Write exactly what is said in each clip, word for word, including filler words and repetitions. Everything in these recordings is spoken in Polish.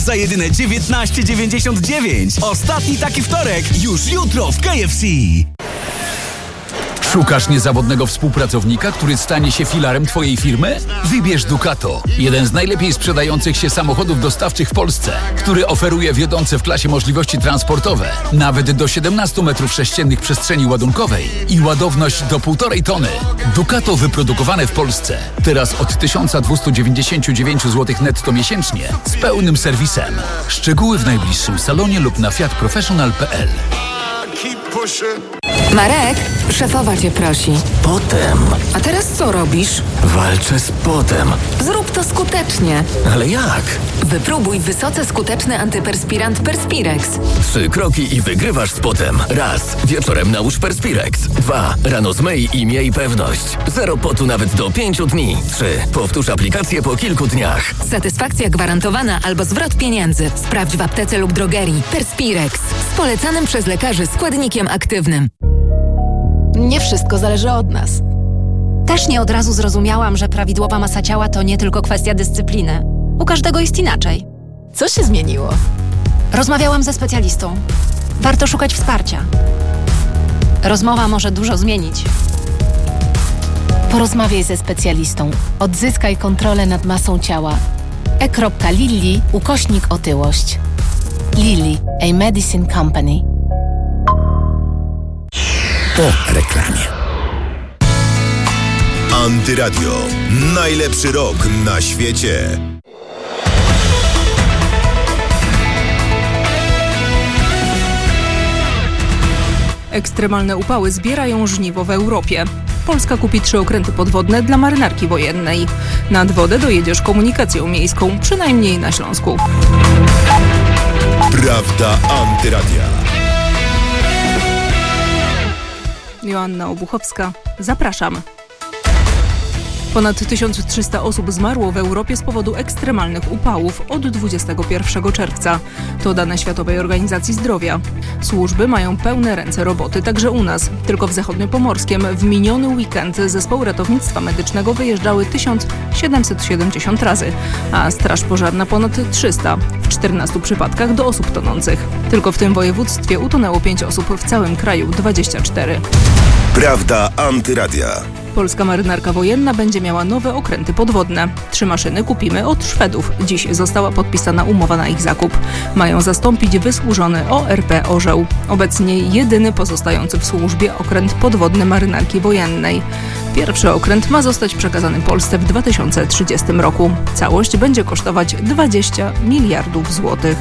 za jedyne dziewiętnaście dziewięćdziesiąt dziewięć. Ostatni taki wtorek już jutro w K F C. Szukasz niezawodnego współpracownika, który stanie się filarem Twojej firmy? Wybierz Ducato, jeden z najlepiej sprzedających się samochodów dostawczych w Polsce, który oferuje wiodące w klasie możliwości transportowe, nawet do siedemnaście metrów sześciennych przestrzeni ładunkowej i ładowność do półtorej tony. Ducato wyprodukowane w Polsce. Teraz od tysiąc dwieście dziewięćdziesiąt dziewięć złotych netto miesięcznie z pełnym serwisem. Szczegóły w najbliższym salonie lub na fiat professional kropka p l. Marek, szefowa cię prosi. Potem. A teraz co robisz? Walczę z potem. Zrób to skutecznie. Ale jak? Wypróbuj wysoce skuteczny antyperspirant Perspirex. Trzy kroki i wygrywasz z potem. Raz. Wieczorem nałóż Perspirex. Dwa. Rano zmyj i miej pewność. Zero potu nawet do pięciu dni. Trzy. Powtórz aplikację po kilku dniach. Satysfakcja gwarantowana albo zwrot pieniędzy. Sprawdź w aptece lub drogerii. Perspirex. Z polecanym przez lekarzy składnikiem aktywnym. Nie wszystko zależy od nas. Też nie od razu zrozumiałam, że prawidłowa masa ciała to nie tylko kwestia dyscypliny. U każdego jest inaczej. Co się zmieniło? Rozmawiałam ze specjalistą. Warto szukać wsparcia. Rozmowa może dużo zmienić. Porozmawiaj ze specjalistą. Odzyskaj kontrolę nad masą ciała. e.lilly ukośnik otyłość. Lilly, a medicine company. Po reklamie. Antyradio. Najlepszy rok na świecie. Ekstremalne upały zbierają żniwo w Europie. Polska kupi trzy okręty podwodne dla marynarki wojennej. Nad wodę dojedziesz komunikacją miejską, przynajmniej na Śląsku. Prawda Antyradia. Joanna Obuchowska, zapraszam. Ponad tysiąc trzysta osób zmarło w Europie z powodu ekstremalnych upałów od dwudziestego pierwszego czerwca. To dane Światowej Organizacji Zdrowia. Służby mają pełne ręce roboty, także u nas. Tylko w Zachodniopomorskiem w miniony weekend zespoły ratownictwa medycznego wyjeżdżały tysiąc siedemset siedemdziesiąt razy, a straż pożarna ponad trzysta, w czternastu przypadkach do osób tonących. Tylko w tym województwie utonęło pięć osób, w całym kraju dwadzieścia cztery. Prawda Antyradia. Polska marynarka wojenna będzie miała nowe okręty podwodne. Trzy maszyny kupimy od Szwedów. Dziś została podpisana umowa na ich zakup. Mają zastąpić wysłużony O R P Orzeł. Obecnie jedyny pozostający w służbie okręt podwodny marynarki wojennej. Pierwszy okręt ma zostać przekazany Polsce w dwa tysiące trzydziestym roku. Całość będzie kosztować dwadzieścia miliardów złotych.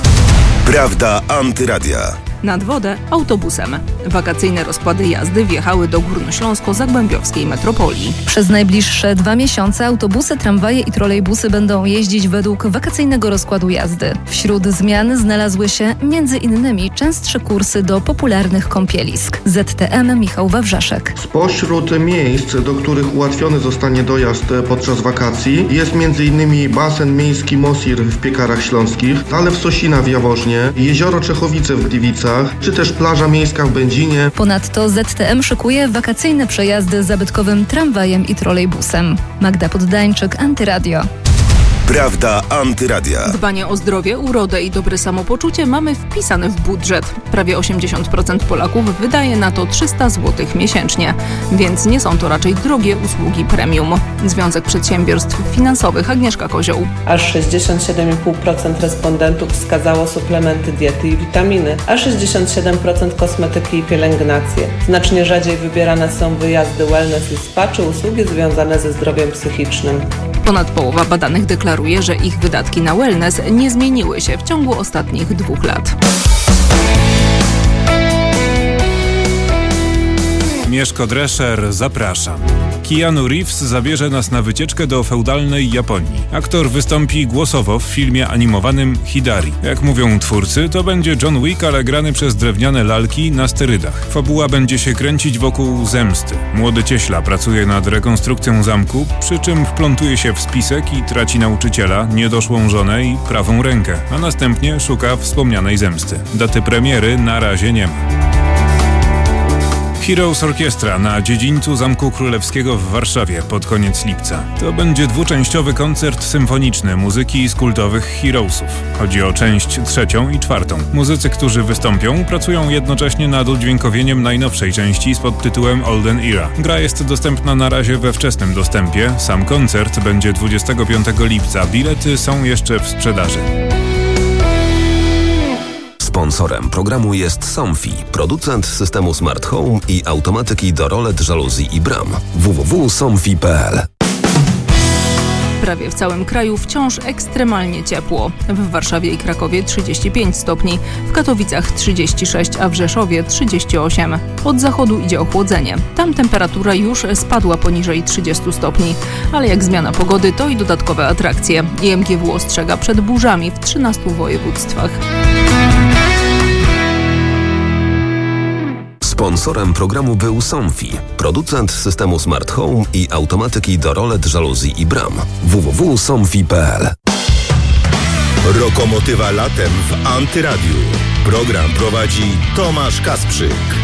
Prawda Antyradia. Nad wodę autobusem. Wakacyjne rozkłady jazdy wjechały do górnośląsko-zagłębiowskiej metropolii. Przez najbliższe dwa miesiące autobusy, tramwaje i trolejbusy będą jeździć według wakacyjnego rozkładu jazdy. Wśród zmian znalazły się między innymi częstsze kursy do popularnych kąpielisk. Z T M Michał Wawrzaszek. Spośród miejsc, do których ułatwiony zostanie dojazd podczas wakacji, jest między innymi basen miejski Mosir w Piekarach Śląskich, Zalew Sosina w Jaworznie, Jezioro Czechowice w Gliwicach, czy też plaża miejska w Będzinie. Ponadto Z T M szykuje wakacyjne przejazdy zabytkowym tramwajem i trolejbusem. Magda Poddańczyk, Antyradio. Prawda Antyradia. Dbanie o zdrowie, urodę i dobre samopoczucie mamy wpisane w budżet. Prawie osiemdziesiąt procent Polaków wydaje na to trzysta złotych miesięcznie, więc nie są to raczej drogie usługi premium. Związek Przedsiębiorstw Finansowych, Agnieszka Kozioł. Aż sześćdziesiąt siedem i pół procent respondentów wskazało suplementy diety i witaminy, a sześćdziesiąt siedem procent kosmetyki i pielęgnacje. Znacznie rzadziej wybierane są wyjazdy wellness i spa czy usługi związane ze zdrowiem psychicznym. Ponad połowa badanych deklaruje, że ich wydatki na wellness nie zmieniły się w ciągu ostatnich dwóch lat. Mieszko Drescher, zapraszam. Keanu Reeves zabierze nas na wycieczkę do feudalnej Japonii. Aktor wystąpi głosowo w filmie animowanym Hidari. Jak mówią twórcy, to będzie John Wick, ale grany przez drewniane lalki na sterydach. Fabuła będzie się kręcić wokół zemsty. Młody cieśla pracuje nad rekonstrukcją zamku, przy czym wplątuje się w spisek i traci nauczyciela, niedoszłą żonę i prawą rękę, a następnie szuka wspomnianej zemsty. Daty premiery na razie nie ma. Heroes Orkiestra na dziedzińcu Zamku Królewskiego w Warszawie pod koniec lipca. To będzie dwuczęściowy koncert symfoniczny muzyki z kultowych Heroesów. Chodzi o część trzecią i czwartą. Muzycy, którzy wystąpią, pracują jednocześnie nad udźwiękowieniem najnowszej części z podtytułem Olden Era. Gra jest dostępna na razie we wczesnym dostępie. Sam koncert będzie dwudziestego piątego lipca. Bilety są jeszcze w sprzedaży. Sponsorem programu jest Somfy, producent systemu Smart Home i automatyki do rolet, żaluzji i bram. w w w kropka somfy kropka p l. Prawie w całym kraju wciąż ekstremalnie ciepło. W Warszawie i Krakowie trzydzieści pięć stopni, w Katowicach trzydzieści sześć, a w Rzeszowie trzydzieści osiem. Od zachodu idzie ochłodzenie. Tam temperatura już spadła poniżej trzydziestu stopni. Ale jak zmiana pogody, to i dodatkowe atrakcje. I M G W ostrzega przed burzami w trzynastu województwach. Sponsorem programu był Somfy, producent systemu Smart Home i automatyki do rolet, żaluzji i bram. w w w kropka somfy kropka p l. Lokomotywa latem w Antyradiu. Program prowadzi Tomasz Kasprzyk.